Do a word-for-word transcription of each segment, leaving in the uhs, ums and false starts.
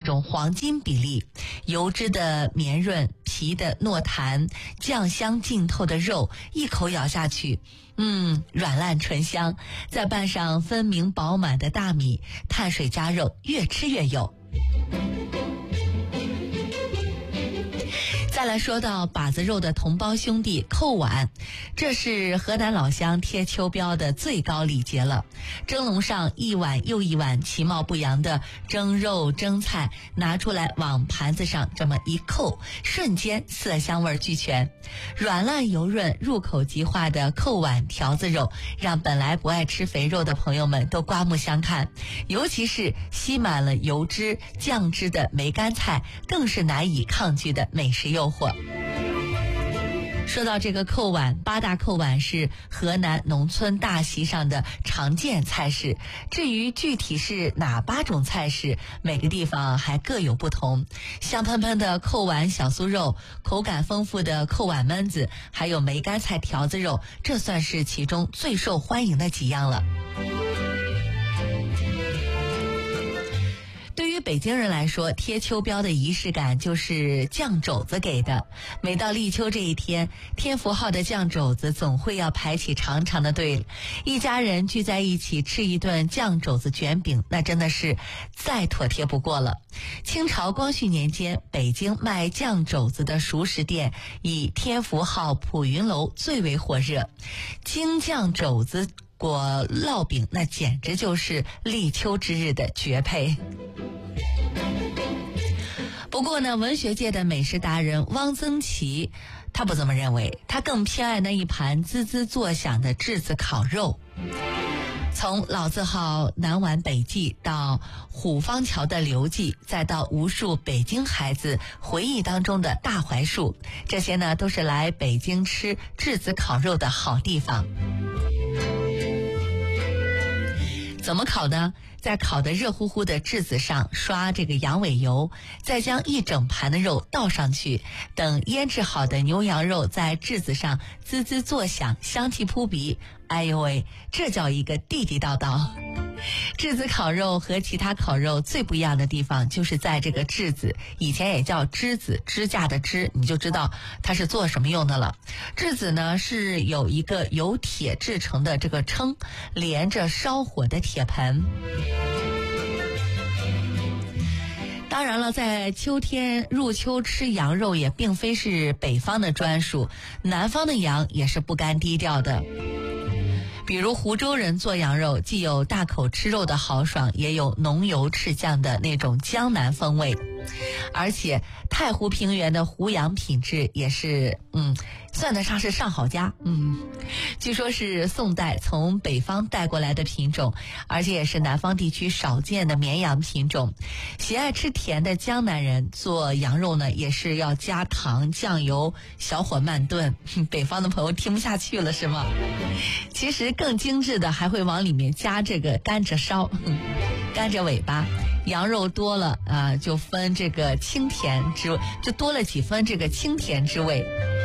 种黄金比例，油脂的绵润，皮的糯弹，酱香浸透的肉，一口咬下去，嗯，软烂醇香，再拌上分明饱满的大米，碳水加肉，越吃越有。再来说到把子肉的同胞兄弟扣碗，这是河南老乡贴秋膘的最高礼节了。蒸笼上一碗又一碗其貌不扬的蒸肉蒸菜拿出来往盘子上这么一扣，瞬间色香味俱全，软烂油润入口即化的扣碗条子肉让本来不爱吃肥肉的朋友们都刮目相看，尤其是吸满了油脂酱汁的梅干菜更是难以抗拒的美食诱惑。说到这个扣碗，八大扣碗是河南农村大席上的常见菜式，至于具体是哪八种菜式，每个地方还各有不同。香喷喷的扣碗小酥肉，口感丰富的扣碗焖子，还有梅干菜条子肉，这算是其中最受欢迎的几样了。对于北京人来说，贴秋膘的仪式感就是酱肘子给的。每到立秋这一天，天福号的酱肘子总会要排起长长的队，一家人聚在一起吃一顿酱肘子卷饼，那真的是再妥帖不过了。清朝光绪年间，北京卖酱肘子的熟食店以天福号普云楼最为火热，京酱肘子果烙饼那简直就是立秋之日的绝配。不过呢，文学界的美食达人汪曾祺他不这么认为，他更偏爱那一盘滋滋作响的炙子烤肉。从老字号南皖北记到虎坊桥的刘记，再到无数北京孩子回忆当中的大槐树，这些呢都是来北京吃炙子烤肉的好地方。怎么烤呢？在烤得热乎乎的炙子上刷这个羊尾油，再将一整盘的肉倒上去，等腌制好的牛羊肉在炙子上滋滋作响，香气扑鼻。哎呦喂，这叫一个地地道道。炙子烤肉和其他烤肉最不一样的地方，就是在这个炙子，以前也叫栀子，支架的支，你就知道它是做什么用的了。炙子呢是有一个由铁制成的这个撑，连着烧火的铁盆。当然了，在秋天入秋吃羊肉也并非是北方的专属，南方的羊也是不甘低调的。比如湖州人做羊肉，既有大口吃肉的豪爽，也有浓油赤酱的那种江南风味。而且太湖平原的湖羊品质也是嗯，算得上是上好佳。嗯，据说是宋代从北方带过来的品种，而且也是南方地区少见的绵羊品种。喜爱吃甜的江南人做羊肉呢，也是要加糖酱油，小火慢炖。北方的朋友听不下去了是吗？其实更精致的还会往里面加这个甘蔗烧，甘蔗尾巴。羊肉多了啊、呃，就分这个清甜之，就多了几分这个清甜之味。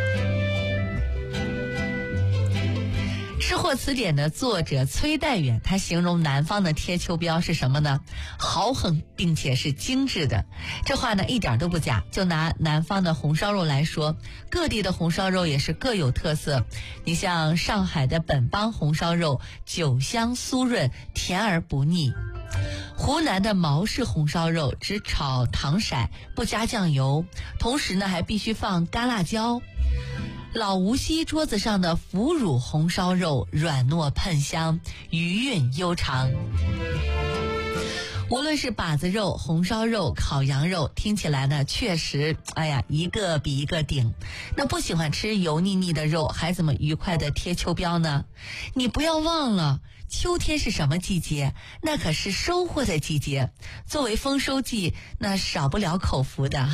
吃货词典的作者崔代远，他形容南方的贴秋膘是什么呢？豪横并且是精致的。这话呢一点都不假。就拿南方的红烧肉来说，各地的红烧肉也是各有特色。你像上海的本帮红烧肉，酒香酥润，甜而不腻。湖南的毛氏红烧肉只炒糖色，不加酱油，同时呢还必须放干辣椒。老无锡桌子上的腐乳红烧肉，软糯喷香，余韵悠长。无论是把子肉、红烧肉、烤羊肉，听起来呢确实哎呀一个比一个顶。那不喜欢吃油腻腻的肉，还怎么愉快的贴秋膘呢？你不要忘了，秋天是什么季节？那可是收获的季节。作为丰收季，那少不了口福的。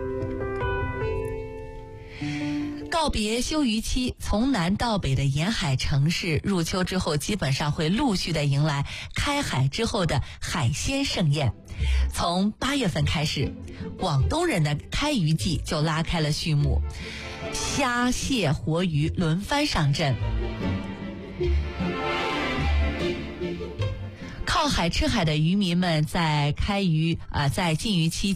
告别休渔期，从南到北的沿海城市入秋之后，基本上会陆续的迎来开海之后的海鲜盛宴。从八月份开始，广东人的开渔季就拉开了序幕，虾蟹活鱼轮番上阵。靠海吃海的渔民们在开渔啊、呃，在禁渔期